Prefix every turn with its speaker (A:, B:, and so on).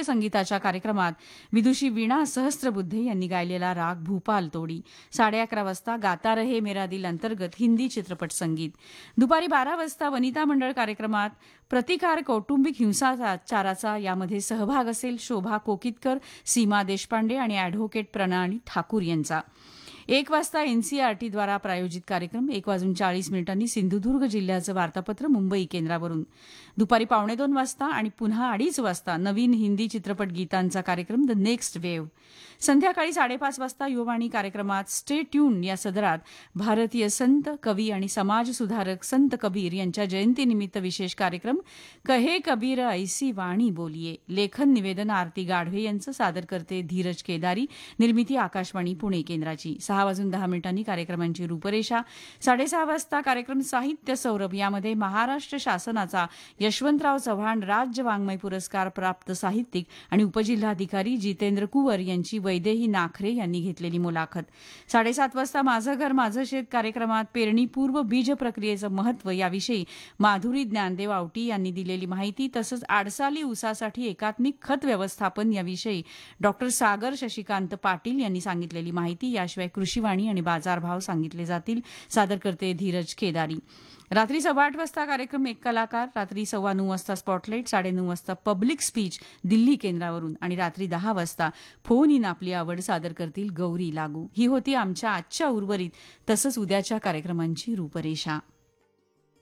A: संगीताच्या कार्यक्रमात विदुषी वीणा सहस्त्रबुद्धे यांनी गायलेला राग भूपाल तोडी. 11:30 वाजता गाता रहे मेरा दिल अंतर्गत हिंदी चित्रपट संगीत. दुपारी 12 वाजता वनिता मंडळ कार्यक्रमात प्रतिकार कौटुंबिक हिंसाचाराचा यामध्ये सहभाग असेल. शोभा कोकितकर, सीमा देशपांडे आणि ॲडव्होकेट प्रणाली ठाकूर यांचा. 1 वाजता एनसीईआरटीद्वारा प्रायोजित कार्यक्रम. 1:40 सिंधुदुर्ग जिल्ह्याचं वार्तापत्र मुंबई केंद्रावरून. दुपारी 1:45 वाजता आणि पुन्हा 2:30 वाजता नवीन हिंदी चित्रपट गीतांचा कार्यक्रम द नेक्स्ट वेव्ह. संध्याकाळी 5:30 वाजता युववाणी कार्यक्रमात स्टे ट्यून या सदरात भारतीय संत, कवी आणि समाजसुधारक संत कबीर यांच्या जयंतीनिमित्त विशेष कार्यक्रम कहे कबीर ऐसी वाणी बोलिये. लेखन निवेदन आरती गाढवे यांचं. सादर करते धीरज केदारी. निर्मिती आकाशवाणी पुणे केंद्राची. 6:10 कार्यक्रमांची रूपरेषा. 6:30 वाजता कार्यक्रम साहित्य सौरभ यामध्ये महाराष्ट्र शासनाचा यशवंतराव चव्हाण राज्य वाङ्मय पुरस्कार प्राप्त साहित्यिक आणि उपजिल्हाधिकारी जितेंद्र कुवर यांची वैदेही नाखरे यांनी घेतलेली मुलाखत. 7:30 वाजता माझं घर माझं शेत कार्यक्रमात पेरणीपूर्व बीज प्रक्रियेचं महत्त्व याविषयी माधुरी ज्ञानदेव आवटी यांनी दिलेली माहिती. तसंच आडसाली ऊसासाठी एकात्मिक खत व्यवस्थापन याविषयी डॉक्टर सागर शशिकांत पाटील यांनी सांगितलेली माहिती. याशिवाय कृषीवाणी आणि बाजारभाव सांगितले जातील. सादर करते धीरज केदारी. रात्री 8:15 वाजता कार्यक्रम एक कलाकार. रात्री 9:15 वाजता स्पॉटलाईट. 9:30 वाजता पब्लिक स्पीच दिल्ली केंद्रावरून आणि रात्री 10 वाजता फोन इन आपली आवड सादर करतील गौरी लागू. ही होती आमच्या आजच्या उर्वरित तसंच उद्याच्या कार्यक्रमांची रूपरेषा.